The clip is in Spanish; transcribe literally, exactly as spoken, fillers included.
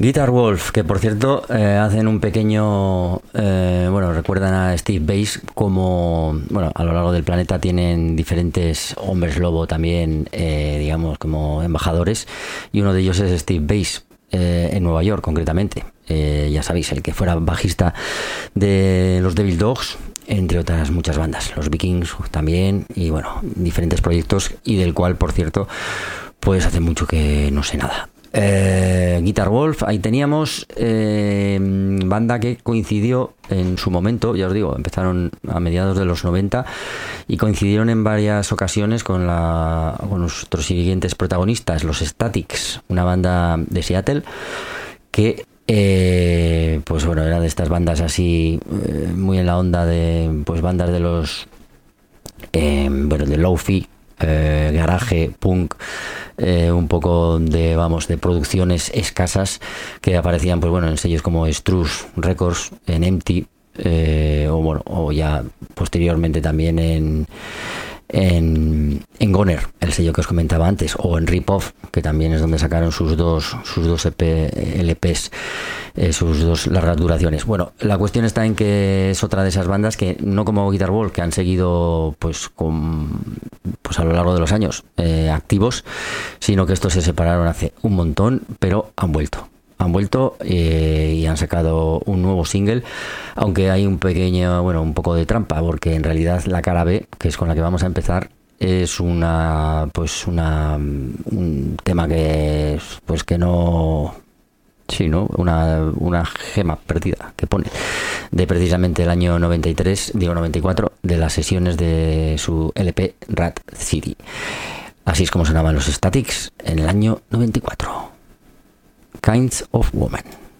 Guitar Wolf, que por cierto eh, hacen un pequeño, eh, bueno, recuerdan a Steve Bass como, bueno, a lo largo del planeta tienen diferentes hombres lobo también, eh, digamos, como embajadores, y uno de ellos es Steve Bass, eh, en Nueva York concretamente. Eh, ya sabéis, el que fuera bajista de los Devil Dogs, entre otras muchas bandas, los Vikings también, y bueno, diferentes proyectos, y del cual, por cierto, pues hace mucho que no sé nada. Eh, Guitar Wolf, ahí teníamos, eh, banda que coincidió en su momento, ya os digo, empezaron a mediados de los noventa y coincidieron en varias ocasiones con, la, con nuestros siguientes protagonistas, los Statics, una banda de Seattle que eh, pues bueno, era de estas bandas así, eh, muy en la onda de pues bandas de los eh, bueno, de lo-fi, eh, garaje, punk, eh, un poco de, vamos, de producciones escasas que aparecían, pues bueno, en sellos como Struss Records, en Empty, eh, o bueno, o ya posteriormente también en en, en Goner, el sello que os comentaba antes, o en Rip Off, que también es donde sacaron sus dos sus dos E P, L Ps, eh, sus dos largas duraciones. Bueno, la cuestión está en que es otra de esas bandas que no como Guitar Wolf, que han seguido pues con pues a lo largo de los años eh, activos, sino que estos se separaron hace un montón, pero han vuelto. Han vuelto eh, y han sacado un nuevo single, aunque hay un pequeño, bueno, un poco de trampa, porque en realidad la cara B, que es con la que vamos a empezar, es una, pues una, un tema que, pues que no, sí, ¿no? Una, una gema perdida que pone de precisamente el año noventa y tres, digo noventa y cuatro, de las sesiones de su L P Rat City. Así es como sonaban los Statics en el año noventa y cuatro. Kinds of Woman.